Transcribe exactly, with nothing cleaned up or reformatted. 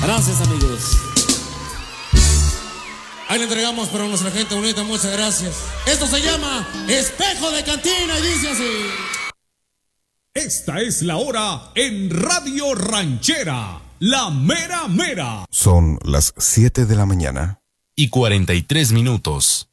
Gracias, amigos. Ahí le entregamos para nuestra gente bonita, muchas gracias. Esto se llama Espejo de Cantina y dice así. Esta es la hora en Radio Ranchera, la mera mera. Son las siete de la mañana. Y cuarenta y tres minutos.